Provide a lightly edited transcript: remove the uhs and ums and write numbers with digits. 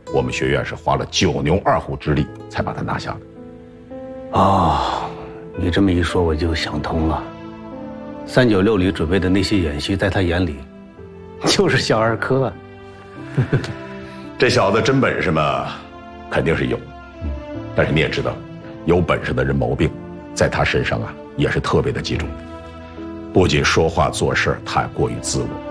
我们学院是花了9牛2虎之力才把他拿下的。 哦，你这么一说，我就想通了。396里准备的那些演习，在他眼里，就是小儿科啊。 这小子真本事嘛，肯定是有，但是你也知道，有本事的人毛病，在他身上啊也是特别的集中。不仅说话做事太过于自我，